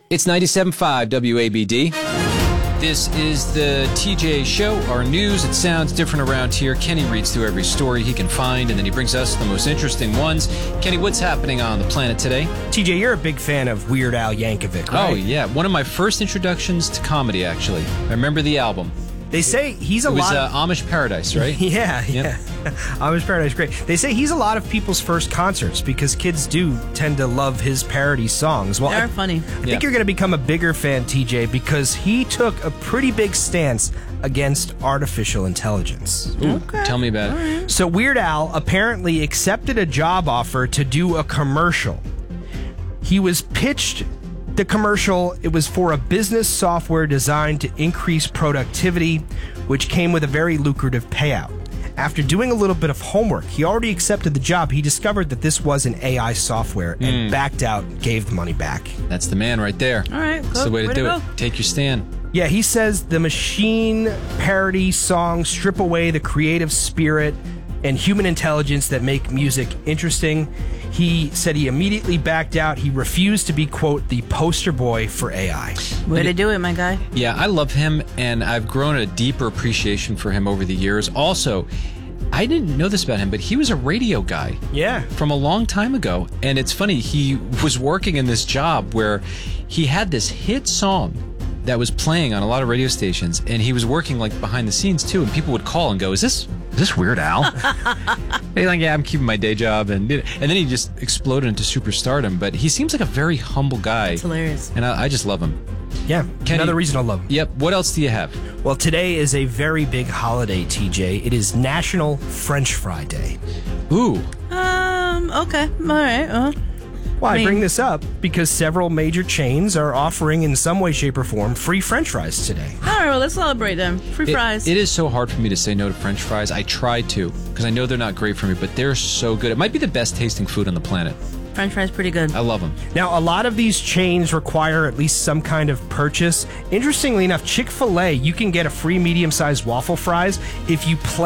It's 97.5 WABD. This is the TJ Show, our news. It sounds different around here. Kenny reads through every story he can find, and then he brings us the most interesting ones. Kenny, what's happening on the planet today? TJ, you're a big fan of Weird Al Yankovic, right? Oh, yeah. One of my first introductions to comedy, actually. I remember the album. They say he's It was Amish Paradise, right? Yeah. Yep. Amish Paradise, great. They say he's a lot of people's first concerts because kids do tend to love his parody songs. Well, They're funny. I think you're going to become a bigger fan, TJ, because he took a pretty big stance against artificial intelligence. Ooh, Okay. tell me about it. So Weird Al apparently accepted a job offer to do a commercial. He was pitched the commercial. It was for a business software designed to increase productivity, which came with a very lucrative payout. After doing a little bit of homework, he already accepted the job. He discovered that this was an AI software and backed out, gave the money back. That's the man right there. All right, That's the way to do it. Take your stand. Yeah, he says the machine parody songs strip away the creative spirit and human intelligence that make music interesting. He said he immediately backed out. He refused to be, quote, the poster boy for AI. Way to do it, my guy. Yeah, I love him, and I've grown a deeper appreciation for him over the years. Also, I didn't know this about him, but he was a radio guy. Yeah. From a long time ago. And it's funny, he was working in this job where he had this hit song that was playing on a lot of radio stations, and he was working like behind the scenes too, and people would call and go, is this Weird Al? And he's like, yeah, I'm keeping my day job, and then he just exploded into superstardom. But he seems like a very humble guy. It's hilarious. And I just love him. Yeah, Kenny, another reason I love him. Yep. What else do you have? Well, today is a very big holiday, TJ. It is National French Fry Day. Ooh. Okay. All right. Well, I bring this up because several major chains are offering in some way, shape, or form free French fries today. All right, well, let's celebrate them. Free fries. It is so hard for me to say no to French fries. I try to, because I know they're not great for me, but they're so good. It might be the best tasting food on the planet. French fries pretty good. I love them. Now, a lot of these chains require at least some kind of purchase. Interestingly enough, Chick-fil-A, you can get a free medium-sized waffle fries if you